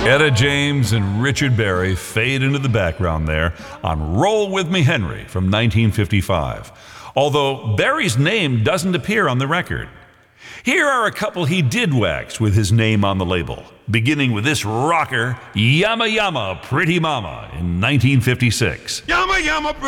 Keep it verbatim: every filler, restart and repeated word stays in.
Etta James and Richard Berry fade into the background there on Roll With Me Henry from nineteen fifty-five, although Berry's name doesn't appear on the record. Here are a couple he did wax with his name on the label, beginning with this rocker, Yama Yama Pretty Mama in nineteen fifty-six. Yama Yama